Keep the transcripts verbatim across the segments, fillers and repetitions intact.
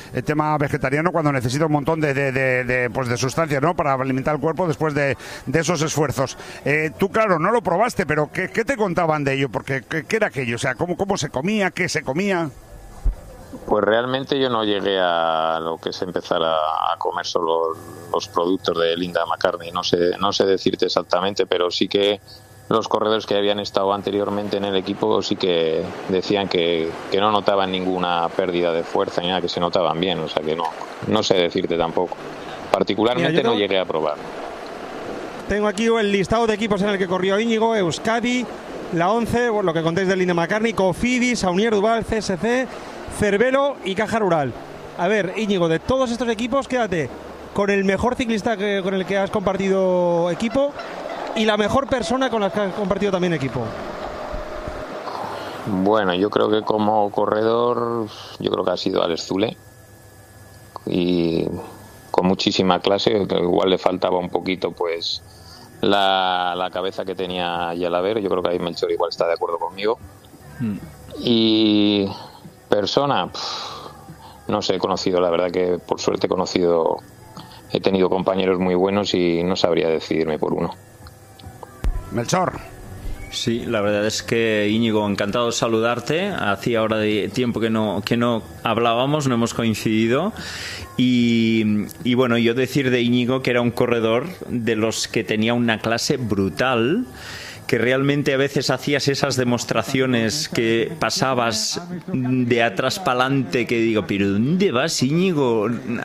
el tema vegetariano cuando necesita un montón de, de, de, de, pues de sustancias, ¿no? Para alimentar el cuerpo después de, de esos esfuerzos. Eh, tú, claro, no lo probaste, pero ¿qué, qué te contaban de ello? Porque ¿qué, qué era aquello? O sea, ¿cómo, cómo se comía? ¿Qué se comía? Pues realmente yo no llegué a lo que es empezar a, a comer solo los productos de Linda McCartney. No sé, no sé decirte exactamente, pero sí que los corredores que habían estado anteriormente en el equipo sí que decían que, que no notaban ninguna pérdida de fuerza ni nada, que se notaban bien. O sea que no, no sé decirte tampoco. Particularmente Mira, tengo... no llegué a probar. Tengo aquí el listado de equipos en el que corrió Íñigo: Euskadi, la once, lo que contéis de Linda McCartney, Cofidis, Saunier Duval, C S C, Cervelo y Caja Rural. A ver, Íñigo, de todos estos equipos, quédate con el mejor ciclista que, con el que has compartido equipo y la mejor persona con la que has compartido también equipo. Bueno, yo creo que como corredor, yo creo que ha sido Alex Zule, y con muchísima clase, que igual le faltaba un poquito pues la, la cabeza que tenía Yalaber. Yo creo que ahí Melchor igual está de acuerdo conmigo. Mm. Y persona, pff, no sé, he conocido, la verdad que por suerte he conocido, he tenido compañeros muy buenos y no sabría decidirme por uno. Melchor. Sí, la verdad es que, Íñigo, encantado de saludarte. Hacía ahora de tiempo que no, que no hablábamos, no hemos coincidido. Y, y bueno, yo decir de Íñigo que era un corredor de los que tenía una clase brutal, que realmente a veces hacías esas demostraciones que pasabas de atrás para adelante, que digo, pero ¿dónde vas, Íñigo?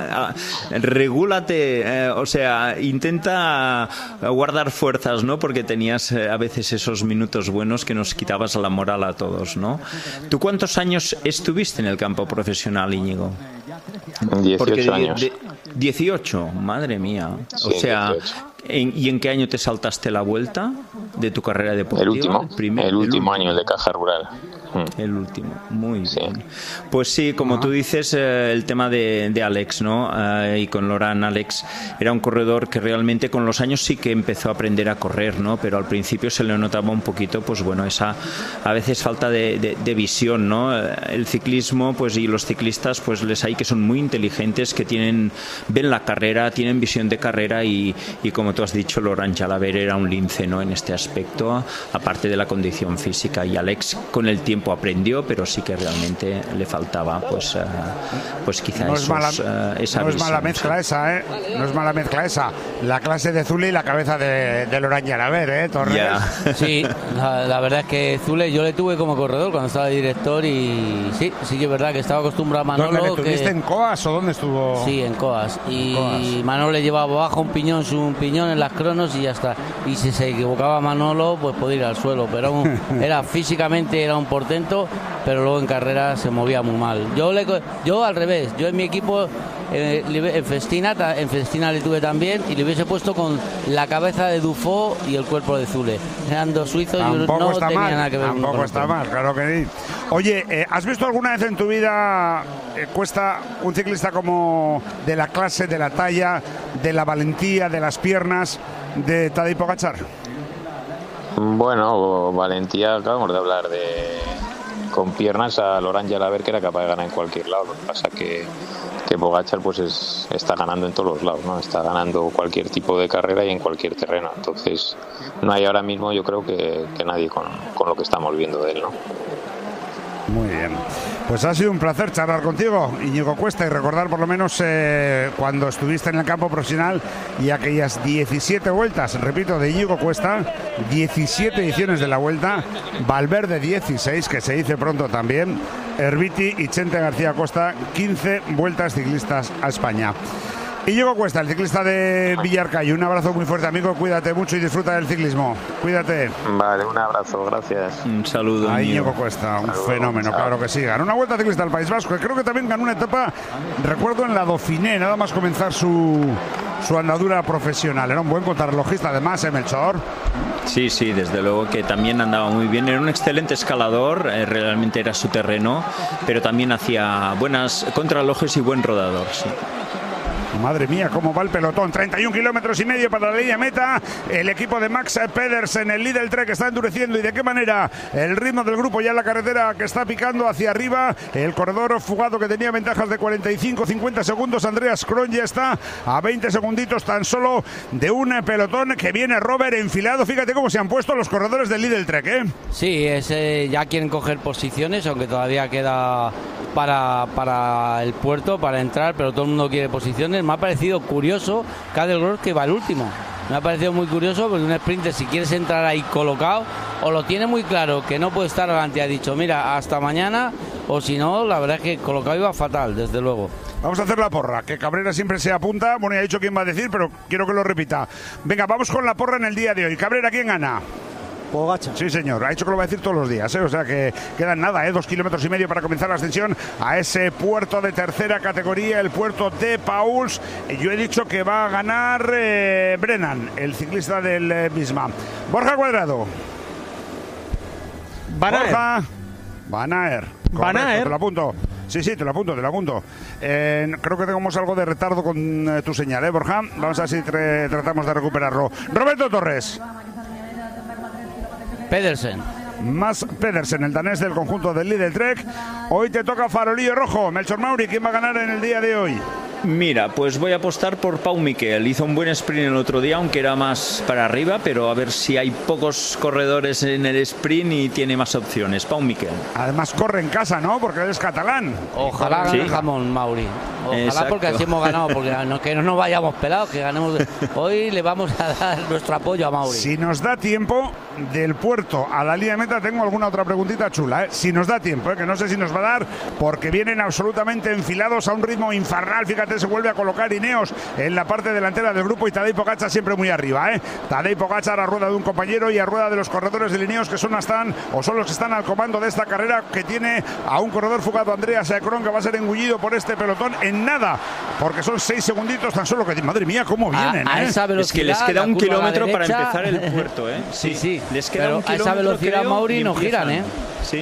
Regúlate, eh, o sea, intenta guardar fuerzas, ¿no? Porque tenías eh, a veces esos minutos buenos que nos quitabas la moral a todos, ¿no? ¿Tú cuántos años estuviste en el campo profesional, Íñigo? dieciocho años. De, dieciocho, madre mía. O sí, sea, dieciocho. ¿en, ¿y en qué año te saltaste la vuelta de tu carrera deportiva? El último, el, primer, el último el año de Caja Rural. El último, muy sí. bien. Pues sí, como uh-huh. tú dices, eh, el tema de, de Alex, ¿no? Eh, y con Loran, Alex era un corredor que realmente con los años sí que empezó a aprender a correr, ¿no? Pero al principio se le notaba un poquito, pues bueno, esa a veces falta de, de, de visión, ¿no? El ciclismo, pues y los ciclistas, pues les hay que son muy inteligentes, que tienen ven la carrera, tienen visión de carrera y, y como tú has dicho, Loran Jalaber era un lince, ¿no? En este aspecto, aparte de la condición física, y Alex con el tiempo aprendió, pero sí que realmente le faltaba pues uh, pues quizás no es mala, uh, esa no visión, es mala mezcla ¿sí? esa, ¿eh? No es mala mezcla esa, la clase de Zule y la cabeza de, de Loran Jalaber, ¿eh, Torres? Yeah. Sí, la, la verdad es que Zule yo le tuve como corredor cuando estaba de director y sí, sí que es verdad que estaba acostumbrado a Manolo. ¿Dónde le tuviste, que... en Coas o dónde estuvo? Sí, en Coas, y Coas. Manolo le llevaba abajo un piñón, un piñón en las cronos y ya está, y si se equivocaba Manolo pues podía ir al suelo, pero un, era físicamente era un portento, pero luego en carrera se movía muy mal. Yo le, yo al revés, yo en mi equipo eh, en Festina en Festina le tuve también y le hubiese puesto con la cabeza de Dufo y el cuerpo de Zule. Eran dos suizos y no está tenía mal, nada que ver. Tampoco está mal, claro que sí. Oye, eh, ¿has visto alguna vez en tu vida eh, Cuesta un ciclista como de la clase, de la talla, de la valentía, de las piernas de Tadej Pogačar? Bueno, valentía, acabamos de hablar de con piernas a Loran Jalaber, que era capaz de ganar en cualquier lado. Lo que pasa que que Pogačar pues es, está ganando en todos los lados, ¿no? Está ganando cualquier tipo de carrera y en cualquier terreno. Entonces no hay ahora mismo, yo creo que, que nadie con, con lo que estamos viendo de él, ¿no? Muy bien, pues ha sido un placer charlar contigo, Íñigo Cuesta, y recordar por lo menos eh, cuando estuviste en el campo profesional y aquellas diecisiete vueltas, repito, de Íñigo Cuesta, diecisiete ediciones de la Vuelta, Valverde dieciséis, que se dice pronto también, Herbiti y Chente García Costa, quince vueltas ciclistas a España. Íñigo Cuesta, el ciclista de Villarcayo, un abrazo muy fuerte, amigo, cuídate mucho y disfruta del ciclismo, cuídate. Vale, un abrazo, gracias. Un saludo. A Íñigo Cuesta, un Saludo, fenómeno, chao. Claro que sí. Ganó una Vuelta Ciclista al País Vasco, y creo que también ganó una etapa, recuerdo, en la Dauphiné, nada más comenzar su, su andadura profesional. Era un buen contrarrelojista, además, ¿eh, Melchor? Sí, sí, desde luego que también andaba muy bien. Era un excelente escalador, eh, realmente era su terreno, pero también hacía buenas contrarrelojes y buen rodador, sí. Madre mía, cómo va el pelotón. treinta y un kilómetros y medio para la línea meta. El equipo de Max Pedersen, el líder del Trek, está endureciendo. ¿Y de qué manera? El ritmo del grupo ya en la carretera que está picando hacia arriba. El corredor fugado que tenía ventajas de cuarenta y cinco cincuenta segundos, Andreas Kron, ya está a veinte segunditos tan solo de un pelotón que viene Robert enfilado. Fíjate cómo se han puesto los corredores del líder del Trek, ¿eh? Sí, es, eh, ya quieren coger posiciones, aunque todavía queda para, para el puerto, para entrar, pero todo el mundo quiere posiciones. Me ha parecido curioso Cadel Gross que va el último. Me ha parecido muy curioso porque un sprinter, si quieres entrar ahí colocado, o lo tiene muy claro que no puede estar adelante, ha dicho mira, hasta mañana, o si no, la verdad es que colocado iba fatal, desde luego. Vamos a hacer la porra, que Cabrera siempre se apunta. Bueno, ya ha dicho quién va a decir, pero quiero que lo repita. Venga, vamos con la porra en el día de hoy. Cabrera, ¿quién gana? Pogačar. Sí, señor, ha dicho que lo va a decir todos los días, ¿eh? O sea que quedan nada, ¿eh? Dos kilómetros y medio para comenzar la ascensión a ese puerto de tercera categoría, el puerto de Pauls. Yo he dicho que va a ganar eh, Brennan, el ciclista del eh, Bisma. Borja Cuadrado. Van Aert. Borja Van Aert. Van Aert. Te lo apunto. Sí, sí, te lo apunto, te lo apunto. Eh, creo que tenemos algo de retardo con eh, tu señal, ¿eh, Borja? Vamos a ver si tra- tratamos de recuperarlo. Roberto Torres. Pedersen. Más Pedersen, el danés del conjunto del líder Trek. Hoy te toca farolillo rojo. Melchor Mauri, ¿quién va a ganar en el día de hoy? Mira, pues voy a apostar por Pau Miquel. Hizo un buen sprint el otro día, aunque era más para arriba, pero a ver si hay pocos corredores en el sprint y tiene más opciones. Pau Miquel. Además corre en casa, ¿no? Porque él es catalán. Ojalá gane Sí. jamón, Mauri. Ojalá. Exacto. Porque así hemos ganado, porque no, que no nos vayamos pelados, que ganemos. Hoy le vamos a dar nuestro apoyo a Mauri. Si nos da tiempo, del puerto a la línea de meta tengo alguna otra preguntita chula, ¿eh? Si nos da tiempo, ¿eh? Que no sé si nos va a dar, porque vienen absolutamente enfilados a un ritmo infernal. Fíjate, se vuelve a colocar Ineos en la parte delantera del grupo y Tadej Pogačar siempre muy arriba, ¿eh? Tadej Pogačar a rueda de un compañero y a rueda de los corredores de Ineos, que son, están, o son los que están al comando de esta carrera, que tiene a un corredor fugado, Andreas Kron, que va a ser engullido por este pelotón en nada, porque son seis segunditos tan solo que, madre mía, cómo vienen, a, a ¿eh? esa velocidad, Es que les queda la un curva a la kilómetro para derecha. empezar el puerto, ¿eh? Sí, sí. Les queda Pero un a esa kilómetro, velocidad, creo, Mauri, y no empiezan. giran, ¿eh? Sí.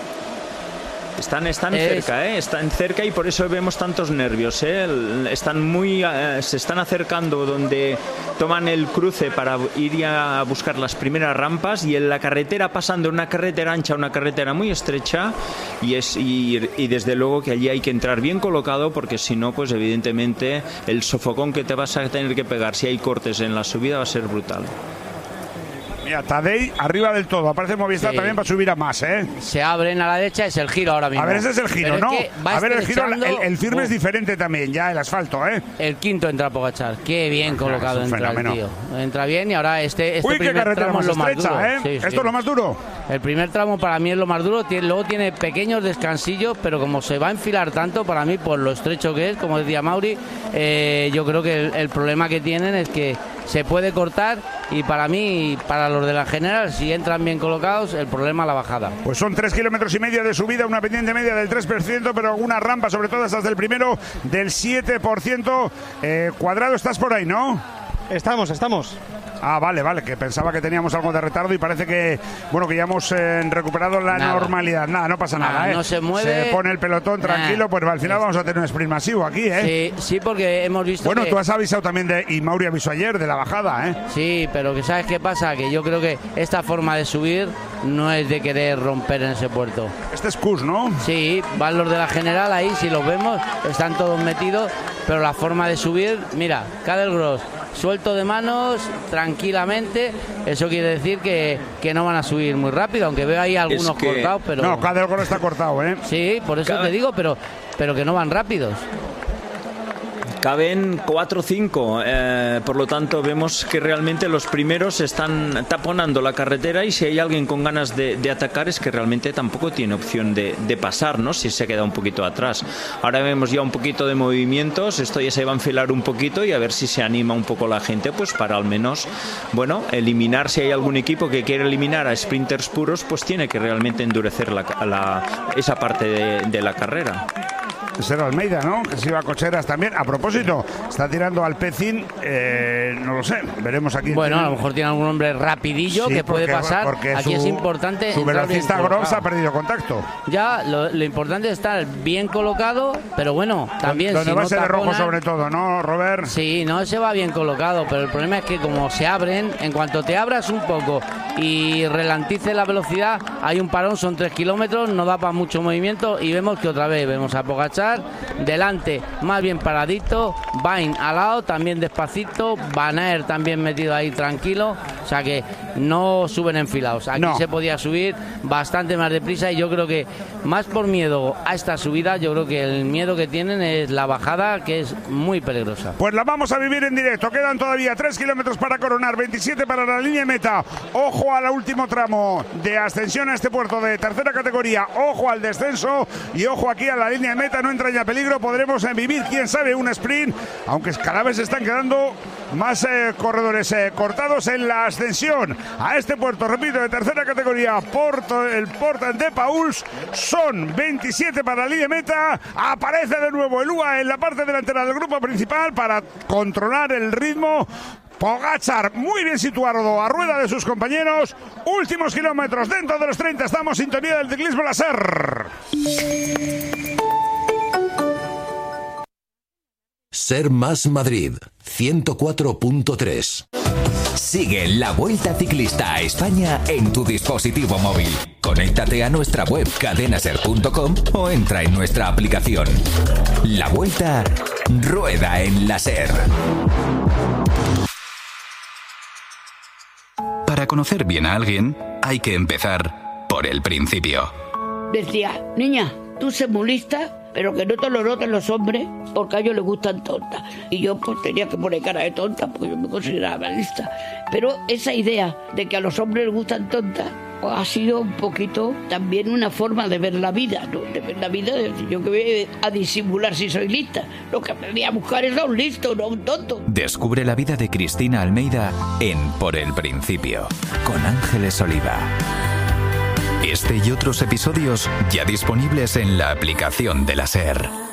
Están, están Es- cerca, ¿eh? Están cerca y por eso vemos tantos nervios, ¿eh? El- Están muy, eh, se están acercando donde toman el cruce para ir a buscar las primeras rampas, y en la carretera pasan de una carretera ancha a una carretera muy estrecha, y es y, y desde luego que allí hay que entrar bien colocado, porque si no, pues evidentemente el sofocón que te vas a tener que pegar si hay cortes en la subida va a ser brutal. Mira, Tadej arriba del todo. Aparece Movistar Sí. también para subir a más, ¿eh? Se abren a la derecha, es el giro ahora mismo. A ver, ese es el giro, Pero ¿no? es que va A ver, el giro, el, estrechando- el firme es Uf, diferente también, ya el asfalto, ¿eh? El quinto entra Pogačar. Qué bien colocado es un entra el fenómeno. tío. Entra bien y ahora este, este Uy, qué primer carretera tramo más es lo más estrecha, duro. ¿eh? Sí, Esto sí. es lo más duro. El primer tramo para mí es lo más duro, tiene, luego tiene pequeños descansillos, pero como se va a enfilar tanto, para mí, por lo estrecho que es, como decía Mauri, eh, yo creo que el, el problema que tienen es que se puede cortar, y para mí, para los de la general, si entran bien colocados, el problema es la bajada. Pues son tres kilómetros y medio de subida, una pendiente media del tres por ciento, pero algunas rampas, sobre todo esas del primero, del siete por ciento. Eh, Cuadrado, estás por ahí, ¿no? Estamos, estamos. Ah, vale, vale, que pensaba que teníamos algo de retardo y parece que, bueno, que ya hemos eh, recuperado la Nada. normalidad. Nada, no pasa nada, Nada, ¿eh? no se mueve. Se pone el pelotón Nada. tranquilo, pues al final vamos a tener un sprint masivo aquí, ¿eh? Sí, sí, porque hemos visto Bueno, que... tú has avisado también de, y Mauri avisó ayer, de la bajada, ¿eh? Sí, pero que ¿sabes qué pasa? Que yo creo que esta forma de subir no es de querer romper en ese puerto. Este es Cus, ¿no? Sí, van los de la general ahí, si los vemos, están todos metidos, pero la forma de subir, mira, Cadel Gross, suelto de manos, tranquilamente, eso quiere decir que, que no van a subir muy rápido, aunque veo ahí algunos que- cortados, pero... No, Cadel Gross está cortado, ¿eh? Sí, por eso Cada- te digo, pero, pero que no van rápidos. Caben cuatro o cinco, eh, por lo tanto vemos que realmente los primeros están taponando la carretera, y si hay alguien con ganas de, de atacar es que realmente tampoco tiene opción de, de pasar, ¿no? Si se queda un poquito atrás. Ahora vemos ya un poquito de movimientos, esto ya se va a enfilar un poquito y a ver si se anima un poco la gente, pues para al menos, bueno, eliminar, si hay algún equipo que quiere eliminar a sprinters puros, pues tiene que realmente endurecer la, la, esa parte de, de la carrera. ser Almeida, ¿no? Que se iba a Cocheras también. A propósito, está tirando al Pecín, eh, no lo sé, veremos aquí. Bueno, tiene... a lo mejor tiene algún hombre rapidillo sí, que puede porque, pasar. Porque aquí su, es importante. Su velocista Gross ha perdido contacto. Ya, lo, lo importante es estar bien colocado, pero bueno, también. Donde si va no a ser taponan, de rojo sobre todo, ¿no, Robert? Sí, no se va bien colocado, pero el problema es que como se abren, en cuanto te abras un poco y relantice la velocidad, hay un parón, son tres kilómetros, no da para mucho movimiento y vemos que otra vez vemos a Pogačar delante, más bien paradito, Bain al lado, también despacito, Van Aert también metido ahí tranquilo, o sea que no suben enfilados. Aquí no. Se podía subir bastante más deprisa y yo creo que más por miedo a esta subida, yo creo que el miedo que tienen es la bajada, que es muy peligrosa. Pues la vamos a vivir en directo, quedan todavía tres kilómetros para coronar, veintisiete para la línea de meta. Ojo al último tramo de ascensión a este puerto de tercera categoría, ojo al descenso y ojo aquí a la línea de meta, no entraña peligro, podremos eh, vivir, quién sabe, un sprint, aunque cada vez se están quedando más eh, corredores eh, cortados en la ascensión a este puerto, repito, de tercera categoría, Porto, el Porta de Pauls, son veintisiete para la línea de meta, aparece de nuevo el U A E en la parte delantera del grupo principal para controlar el ritmo. Pogačar muy bien situado a rueda de sus compañeros, últimos kilómetros dentro de los treinta, estamos en sintonía del ciclismo láser. Ser Más Madrid, ciento cuatro punto tres. Sigue la Vuelta Ciclista a España en tu dispositivo móvil. Conéctate a nuestra web cadenaser punto com o entra en nuestra aplicación. La Vuelta rueda en la SER. Para conocer bien a alguien, hay que empezar por el principio. Decía, niña, tú sé muy lista, pero que no te lo noten los hombres, porque a ellos les gustan tontas. Y yo pues tenía que poner cara de tonta, porque yo me consideraba lista. Pero esa idea de que a los hombres les gustan tontas, pues ha sido un poquito también una forma de ver la vida, ¿no? De ver la vida, de decir, yo que voy a disimular si soy lista. Lo que aprendí a buscar es a un listo, no a un tonto. Descubre la vida de Cristina Almeida en Por el Principio, con Ángeles Oliva. Este y otros episodios ya disponibles en la aplicación de la SER.